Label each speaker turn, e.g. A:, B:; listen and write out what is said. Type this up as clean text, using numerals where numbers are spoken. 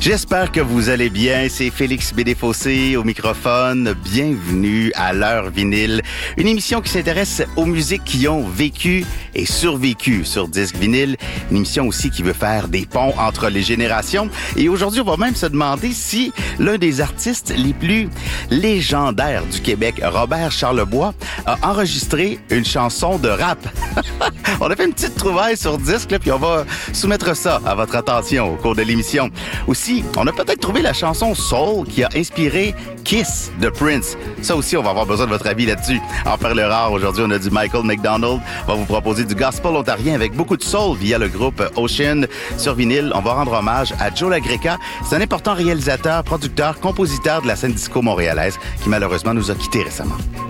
A: J'espère que vous allez bien. C'est Félix Bédéfossé au microphone. Bienvenue à l'heure vinyle, une émission qui s'intéresse aux musiques qui ont vécu et survécu sur disque vinyle. Une émission aussi qui veut faire des ponts entre les générations. Et aujourd'hui, on va même se demander si l'un des artistes les plus légendaires du Québec, Robert Charlebois, a enregistré une chanson de rap. On a fait une petite trouvaille sur disque, là, puis on va soumettre ça à votre attention au cours de l'émission. Aussi, on a peut-être trouvé la chanson Soul qui a inspiré Kiss de Prince. Ça aussi, on va avoir besoin de votre avis là-dessus. En perle rare, aujourd'hui, on a du Michael McDonald. On va vous proposer du gospel ontarien avec beaucoup de soul via le groupe Ocean. Sur vinyle, on va rendre hommage à Joe LaGreca. C'est un important réalisateur, producteur, compositeur de la scène disco montréalaise qui malheureusement nous a quittés récemment.